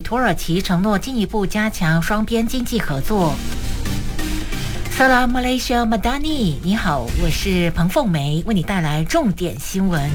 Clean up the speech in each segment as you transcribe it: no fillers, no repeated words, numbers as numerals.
土耳其承诺进一步加强双边经济合作。Salam Malaysia Madani， 你好，我是彭凤梅，为你带来重点新闻。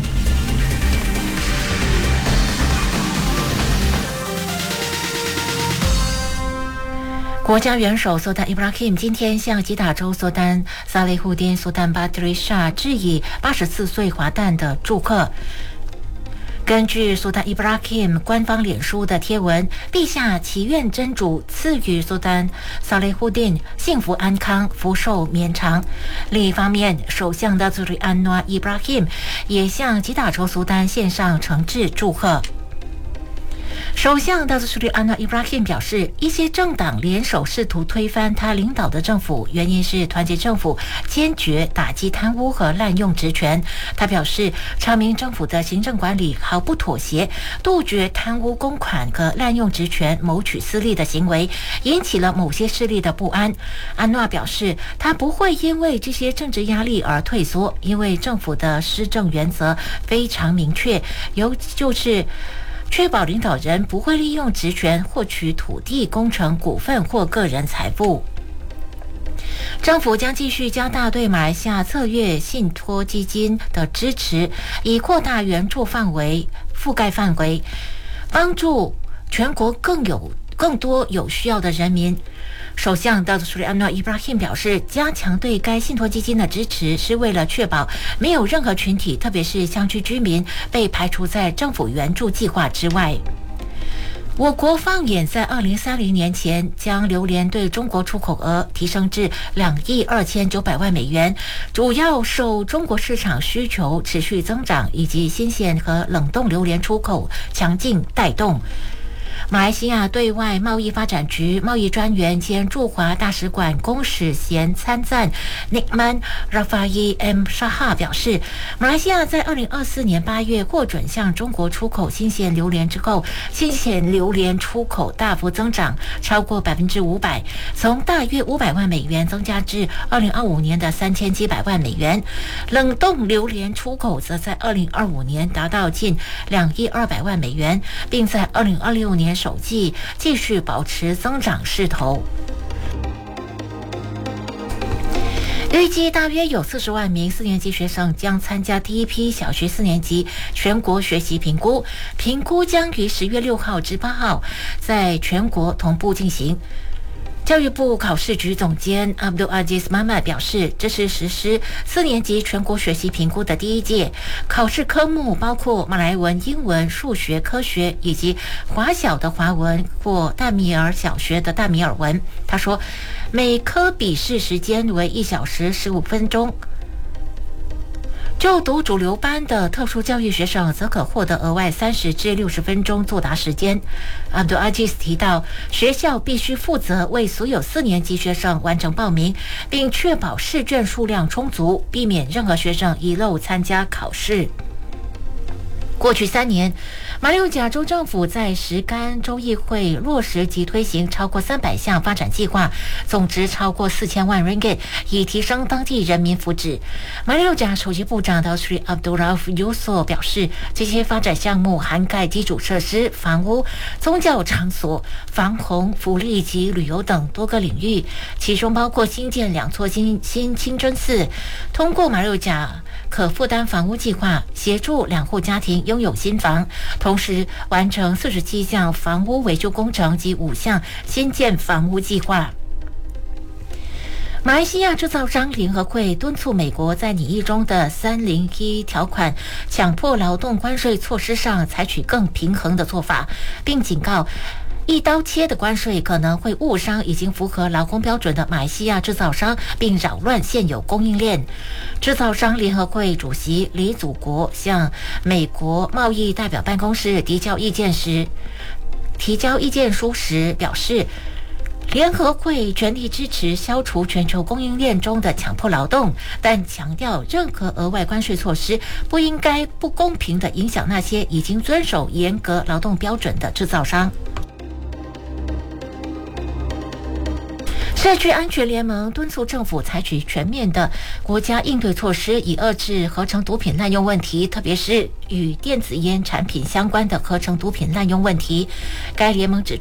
国家元首苏丹伊布拉希姆今天向吉打州苏丹萨雷胡丁苏丹巴德里沙致以84岁华诞的祝贺。根据苏丹伊布拉希姆官方脸书的贴文，陛下祈愿真主赐予苏丹萨雷胡丁幸福安康、福寿绵长。另一方面，首相的祖里安诺伊布拉希姆也向吉打州苏丹献上诚挚祝贺。首相达苏里安娜伊布拉希姆表示，一些政党联手试图推翻他领导的政府，原因是团结政府坚决打击贪污和滥用职权。他表示，昌明政府的行政管理毫不妥协，杜绝贪污公款和滥用职权谋取私利的行为，引起了某些势力的不安。安娜表示，他不会因为这些政治压力而退缩，因为政府的施政原则非常明确，就是确保领导人不会利用职权获取土地、工程、股份或个人财富。政府将继续加大对马来西亚策略信托基金的支持，以扩大援助覆盖范围，帮助全国更多有需要的人民。首相达苏里安诺伊布拉希姆表示，加强对该信托基金的支持是为了确保没有任何群体，特别是乡区居民，被排除在政府援助计划之外。我国放眼在2030年前将榴莲对中国出口额提升至2亿2900万美元，主要受中国市场需求持续增长以及新鲜和冷冻榴莲出口强劲带动。马来西亚对外贸易发展局贸易专员兼驻华大使馆公使衔参赞 Nikman Rafai M. Shah 表示，马来西亚在2024年8月获准向中国出口新鲜榴莲之后，新鲜榴莲出口大幅增长，超过500%，从大约500万美元增加至2025年的3700万美元。冷冻榴莲出口则在2025年达到近2亿200万美元，并在2026年首季继续保持增长势头。预计大约有40万名4年级学生将参加第一批小学4年级全国学习评估，评估将于10月6号至8号在全国同步进行。教育部考试局总监 Abdul Aziz Mahmad 表示，这是实施4年级全国学习评估的第一届，考试科目包括马来文、英文、数学、科学以及华小的华文或大米尔小学的大米尔文。他说，每科笔试时间为1小时15分钟。就读主流班的特殊教育学生则可获得额外30至60分钟作答时间。Abdul Aziz 提到，学校必须负责为所有4年级学生完成报名，并确保试卷数量充足，避免任何学生遗漏参加考试。过去3年，马六甲州政府在石冈州议会落实及推行超过300项发展计划，总值超过4000万 ringgit， 以提升当地人民福祉。马六甲首席部长的 Sri Abdul Rauf Yusof 表示，这些发展项目涵盖基础设施、房屋、宗教场所、防洪、福利及旅游等多个领域，其中包括新建2座新清真寺，通过马六甲可负担房屋计划，协助2户家庭拥有新房，同时完成47项房屋维修工程及5项新建房屋计划。马来西亚制造商联合会敦促美国在拟议中的301条款强迫劳动关税措施上采取更平衡的做法，并警告一刀切的关税可能会误伤已经符合劳工标准的马来西亚制造商，并扰乱现有供应链。制造商联合会主席李祖国向美国贸易代表办公室提交意见书时表示，联合会全力支持消除全球供应链中的强迫劳动，但强调任何额外关税措施不应该不公平地影响那些已经遵守严格劳动标准的制造商。社区安全联盟敦促政府采取全面的国家应对措施，以遏制合成毒品滥用问题，特别是与电子烟产品相关的合成毒品滥用问题。该联盟指